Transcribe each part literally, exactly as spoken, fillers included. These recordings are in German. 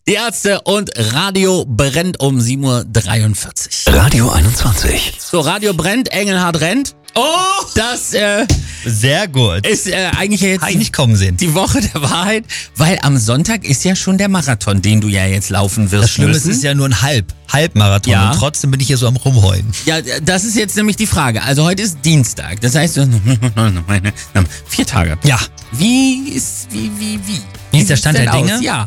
Die Ärzte und Radio brennt um sieben Uhr dreiundvierzig. Radio einundzwanzig. So, Radio brennt, Engelhard rennt. Oh! Das äh, Sehr gut. ist äh, eigentlich jetzt Habe ich nicht kommen sehen. die Woche der Wahrheit, weil am Sonntag ist ja schon der Marathon, den du ja jetzt laufen wirst. Das Schlimme ist, es müssen. ist ja nur ein Halb, Halbmarathon Ja. und trotzdem bin ich hier so am Rumheulen. Ja, das ist jetzt nämlich die Frage. Also heute ist Dienstag, das heißt vier Tage. Ja. Wie ist, wie, wie, wie? Wie ist der Stand sieht's der denn Dinge? aus? Ja.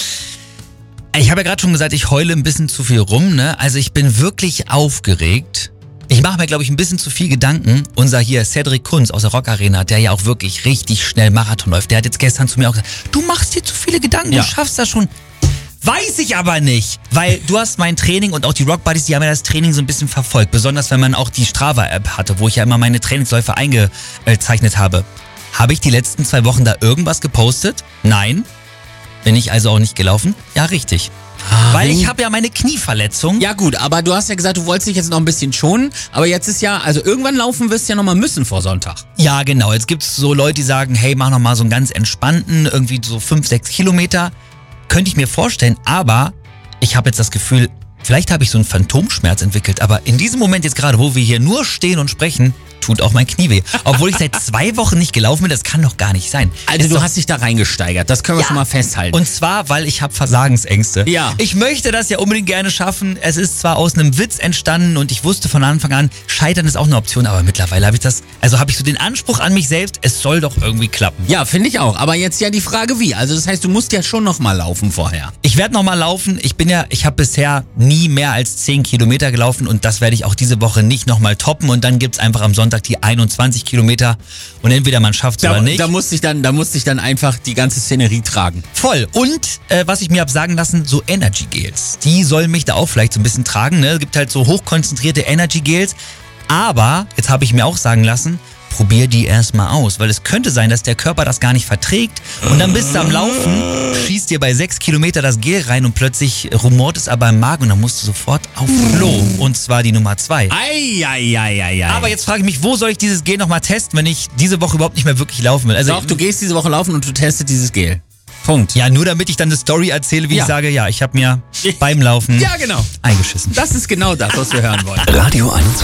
Ich habe ja gerade schon gesagt, ich heule ein bisschen zu viel rum, ne? Also ich bin wirklich aufgeregt. Ich mache mir, glaube ich, ein bisschen zu viel Gedanken. Unser hier Cedric Kunz aus der Rock Arena, der ja auch wirklich richtig schnell Marathon läuft, der hat jetzt gestern zu mir auch gesagt, du machst dir zu viele Gedanken, Ja. du schaffst das schon. Weiß ich aber nicht, weil du hast mein Training und auch die Rock Buddies, die haben ja das Training so ein bisschen verfolgt. Besonders wenn man auch die Strava-App hatte, wo ich ja immer meine Trainingsläufe eingezeichnet habe. Habe ich die letzten zwei Wochen da irgendwas gepostet? Nein. Bin ich also auch nicht gelaufen? Ja, richtig. Weil ich habe ja meine Knieverletzung. Ja gut, aber du hast ja gesagt, du wolltest dich jetzt noch ein bisschen schonen, aber jetzt ist ja, also irgendwann laufen wirst du ja nochmal müssen vor Sonntag. Ja, genau. Jetzt gibt's so Leute, die sagen, hey, mach noch mal so einen ganz entspannten, irgendwie so fünf, sechs Kilometer. Könnte ich mir vorstellen, aber ich habe jetzt das Gefühl, vielleicht habe ich so einen Phantomschmerz entwickelt, aber in diesem Moment jetzt gerade, wo wir hier nur stehen und sprechen, tut auch mein Knie weh. Obwohl ich seit zwei Wochen nicht gelaufen bin, das kann doch gar nicht sein. Also Ist du doch- hast dich da reingesteigert, das können wir Ja. schon mal festhalten. Und zwar, weil ich habe Versagensängste. Ja. Ich möchte das ja unbedingt gerne schaffen. Es ist zwar aus einem Witz entstanden und ich wusste von Anfang an, Scheitern ist auch eine Option, aber mittlerweile habe ich das, also habe ich so den Anspruch an mich selbst, es soll doch irgendwie klappen. Ja, finde ich auch. Aber jetzt ja die Frage wie. Also das heißt, du musst ja schon noch mal laufen vorher. Ich werde nochmal laufen. Ich bin ja, ich habe bisher nie mehr als zehn Kilometer gelaufen und das werde ich auch diese Woche nicht nochmal toppen und dann gibt's einfach am Sonntag die einundzwanzig Kilometer und entweder man schafft's Da, oder nicht. da musste ich dann, da musste ich dann einfach die ganze Szenerie tragen. Voll. Und äh, was ich mir hab sagen lassen, so Energy Gels. Die sollen mich da auch vielleicht so ein bisschen tragen. Ne? Es gibt halt so hochkonzentrierte Energy Gels. Aber, jetzt habe ich mir auch sagen lassen, probier die erstmal aus. Weil es könnte sein, dass der Körper das gar nicht verträgt. Und dann bist du am Laufen, schießt dir bei sechs Kilometer das Gel rein und plötzlich rumort es aber im Magen und dann musst du sofort auf Klo. Und zwar die Nummer zwei. Eieieiei. Aber jetzt frage ich mich, wo soll ich dieses Gel nochmal testen, wenn ich diese Woche überhaupt nicht mehr wirklich laufen will? Also Doch, du gehst diese Woche laufen und du testest dieses Gel. Punkt. ja, nur damit ich dann eine Story erzähle, wie Ja. ich sage, ja, ich habe mir beim Laufen Ja, genau. eingeschissen. Das ist genau das, was wir hören wollen. Radio einundzwanzig.